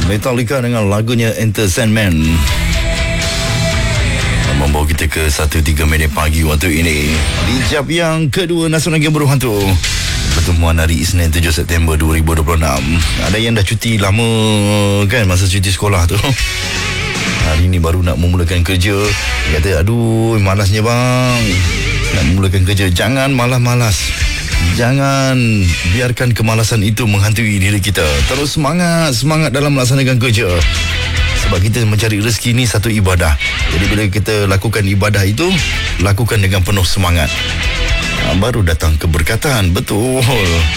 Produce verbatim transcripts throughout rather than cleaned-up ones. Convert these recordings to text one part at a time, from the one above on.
Metallica dengan lagunya Enter Sandman membawa kita ke satu tiga minit pagi waktu ini di jam yang kedua Nasional Game Buruh Hantu. Pertemuan hari Isnin tujuh September dua ribu dua puluh enam. Ada yang dah cuti lama kan, masa cuti sekolah tu. Hari ni baru nak memulakan kerja. Dia kata, aduh malasnya bang nak memulakan kerja. Jangan malas-malas, jangan biarkan kemalasan itu menghantui diri kita. Terus semangat, semangat dalam melaksanakan kerja. Sebab kita mencari rezeki ni satu ibadah. Jadi bila kita lakukan ibadah itu, lakukan dengan penuh semangat, baru datang keberkatan. Betul.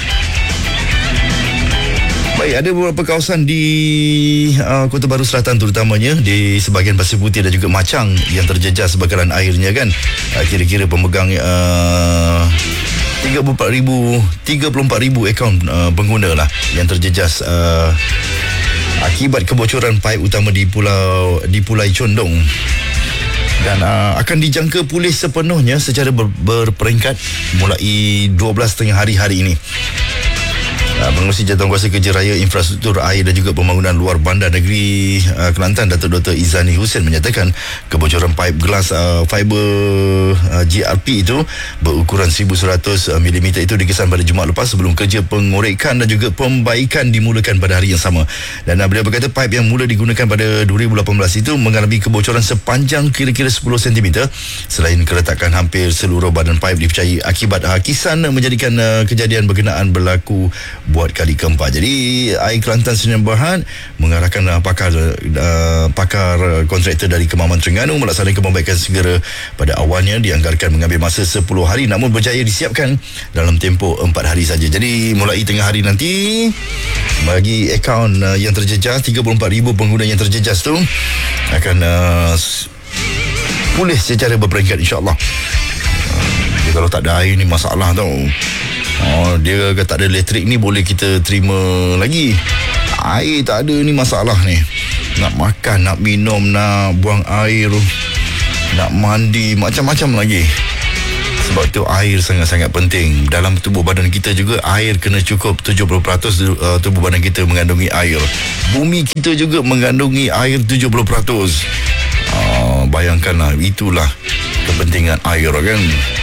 Baik, ada beberapa kawasan di uh, Kota Baru Selatan terutamanya di sebahagian Pasir Putih dan juga Machang yang terjejas bakaran airnya kan. Uh, kira-kira pemegang uh, tiga puluh empat ribu tiga puluh empat ribu akaun uh, pengguna lah yang terjejas uh, akibat kebocoran paip utama di pulau di Pulai Condong. Dan uh, akan dijangka pulih sepenuhnya secara ber, berperingkat mulai dua belas tengah hari hari ini. Uh, Pengerusi Jawatankuasa Kerja Raya, Infrastruktur Air dan juga Pembangunan Luar Bandar Negeri uh, Kelantan, Datuk Doktor Izani Hussein menyatakan kebocoran paip gelas uh, fiber uh, G R P itu berukuran seribu seratus milimeter itu dikesan pada Jumaat lepas sebelum kerja pengorekan dan juga pembaikan dimulakan pada hari yang sama. Dan uh, beliau berkata paip yang mula digunakan pada dua ribu lapan belas itu mengalami kebocoran sepanjang kira-kira sepuluh sentimeter. Selain keretakan, hampir seluruh badan paip dipercayai akibat hakisan menjadikan uh, kejadian berkenaan berlaku buat kali keempat. Jadi Air Kelantan Sdn Bhd mengarahkan uh, pakar uh, pakar kontraktor dari Kemaman Terengganu melaksanakan pembaikan segera. Pada awalnya dianggarkan mengambil masa sepuluh hari, namun berjaya disiapkan dalam tempoh empat hari saja. Jadi mulai tengah hari nanti, bagi akaun uh, yang terjejas, tiga puluh empat ribu pengguna yang terjejas tu akan uh, pulih secara berperingkat, insyaAllah. uh, Kalau tak ada air ni masalah tau. Oh, dia kata tak ada elektrik ni boleh kita terima lagi. Air tak ada ni masalah ni. Nak makan, nak minum, nak buang air, nak mandi, macam-macam lagi. Sebab tu air sangat-sangat penting. Dalam tubuh badan kita juga air kena cukup. tujuh puluh peratus uh, tubuh badan kita mengandungi air. Bumi kita juga mengandungi air tujuh puluh peratus. uh, Bayangkanlah, itulah kepentingan air kan.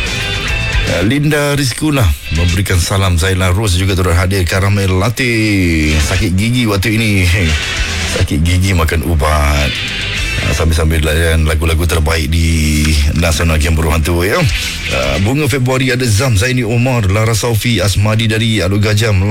Linda Rizkulah memberikan salam. Zaila Rose juga turut hadir. Karamel latte. Sakit gigi waktu ini. Sakit gigi makan ubat. Sambil-sambil layan lagu-lagu terbaik di Nasional Game Buruh Hantu ya. Bunga Februari ada Zam, Zaini Omar, Lara Saufi, Asmadi dari Alur Gajah